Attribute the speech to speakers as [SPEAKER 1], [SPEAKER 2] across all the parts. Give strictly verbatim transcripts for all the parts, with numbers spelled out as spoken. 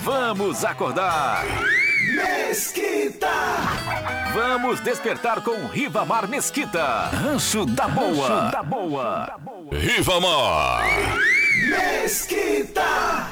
[SPEAKER 1] Vamos acordar.
[SPEAKER 2] Mesquita!
[SPEAKER 1] Vamos despertar com Rivamar Mesquita. Rancho da Boa. Rancho da Boa.
[SPEAKER 3] Rivamar
[SPEAKER 2] Mesquita!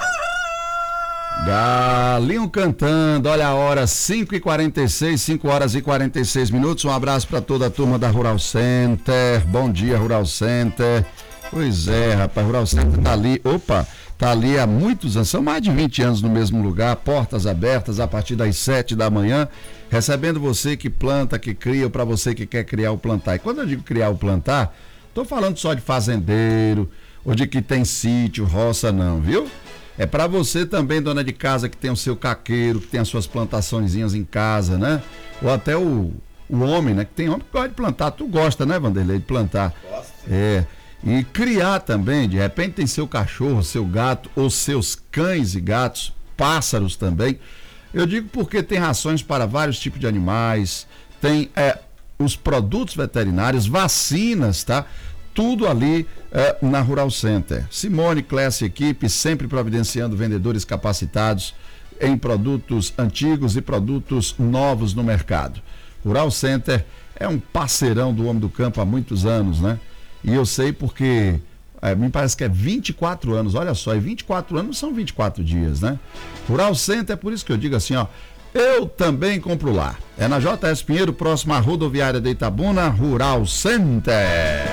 [SPEAKER 4] Galinho cantando, olha a hora, cinco e quarenta e seis, cinco horas e quarenta e seis minutos. Um abraço para toda a turma da Rural Center. Bom dia, Rural Center. Pois é, rapaz, Rural Center tá ali, opa, tá ali há muitos anos, são mais de vinte anos no mesmo lugar, portas abertas a partir das sete da manhã, recebendo você que planta, que cria, ou para você que quer criar ou plantar. E quando eu digo criar ou plantar, tô falando só de fazendeiro, ou de que tem sítio, roça, não, viu? É para você também, dona de casa, que tem o seu caqueiro, que tem as suas plantaçõezinhas em casa, né? Ou até o, o homem, né? Que tem homem que gosta de plantar. Tu gosta, né, Vanderlei, de plantar?
[SPEAKER 5] Gosto.
[SPEAKER 4] É. E criar também, de repente tem seu cachorro, seu gato, ou seus cães e gatos, pássaros também. Eu digo porque tem rações para vários tipos de animais, tem é, os produtos veterinários, vacinas, tá? Tudo ali é, na Rural Center. Simone, Classe, equipe, sempre providenciando vendedores capacitados em produtos antigos e produtos novos no mercado. Rural Center é um parceirão do homem do campo há muitos anos, né? E eu sei porque, é, me parece que é vinte e quatro anos, olha só, e vinte e quatro anos são vinte e quatro dias, né? Rural Center, é por isso que eu digo assim, ó, eu também compro lá. É na J S Pinheiro, próximo à rodoviária de Itabuna, Rural Center.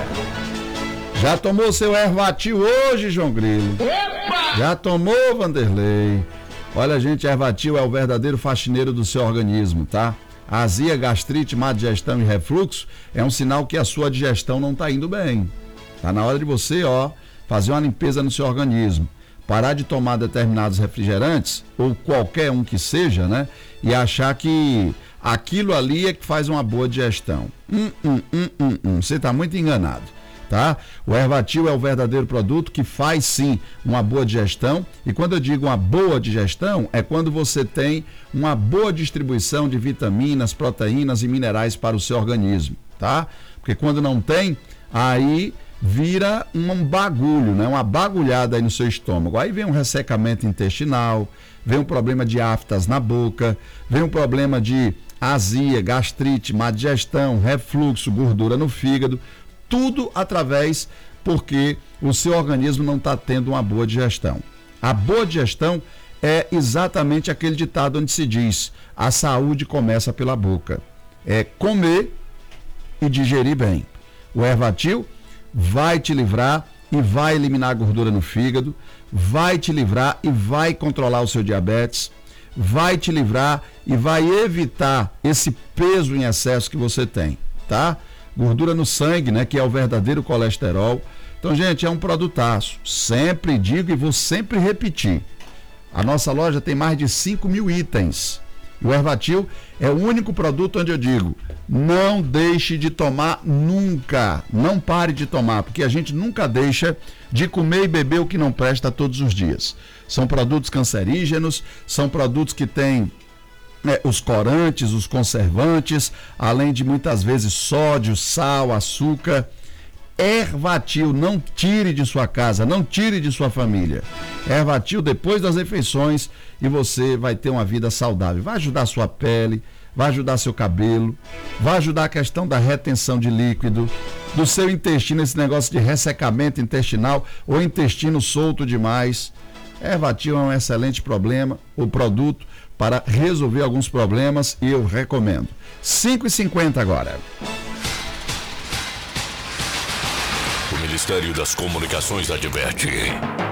[SPEAKER 4] Já tomou seu Ervatil hoje, João Grilo? Opa! Já tomou, Vanderlei? Olha, gente, Ervatil é o verdadeiro faxineiro do seu organismo, tá? Azia, gastrite, má digestão e refluxo é um sinal que a sua digestão não está indo bem. Tá na hora de você, ó, fazer uma limpeza no seu organismo. Parar de tomar determinados refrigerantes, ou qualquer um que seja, né? E achar que aquilo ali é que faz uma boa digestão. Hum, hum, hum, hum, hum. Você está muito enganado. Tá? O Ervatil é o verdadeiro produto que faz sim uma boa digestão, e quando eu digo uma boa digestão é quando você tem uma boa distribuição de vitaminas, proteínas e minerais para o seu organismo, tá? Porque quando não tem, aí vira um bagulho, né? Uma bagulhada aí no seu estômago, aí vem um ressecamento intestinal, vem um problema de aftas na boca, vem um problema de azia, gastrite, má digestão, refluxo, gordura no fígado. Tudo através porque o seu organismo não está tendo uma boa digestão. A boa digestão é exatamente aquele ditado onde se diz: a saúde começa pela boca. É comer e digerir bem. O Ervatil vai te livrar e vai eliminar a gordura no fígado, vai te livrar e vai controlar o seu diabetes, vai te livrar e vai evitar esse peso em excesso que você tem, tá? Gordura no sangue, né, que é o verdadeiro colesterol. Então, gente, é um produtaço. Sempre digo e vou sempre repetir. A nossa loja tem mais de cinco mil itens. E o Ervatil é o único produto onde eu digo: não deixe de tomar nunca. Não pare de tomar, porque a gente nunca deixa de comer e beber o que não presta todos os dias. São produtos cancerígenos, são produtos que têm É, os corantes, os conservantes, além de muitas vezes sódio, sal, açúcar. Ervatil, não tire de sua casa, não tire de sua família. Ervatil depois das refeições e você vai ter uma vida saudável. Vai ajudar a sua pele, vai ajudar seu cabelo, vai ajudar a questão da retenção de líquido, do seu intestino, esse negócio de ressecamento intestinal ou intestino solto demais. Ervatil é um excelente problema, o produto para resolver alguns problemas, e eu recomendo. cinco e cinquenta agora.
[SPEAKER 3] O Ministério das Comunicações adverte: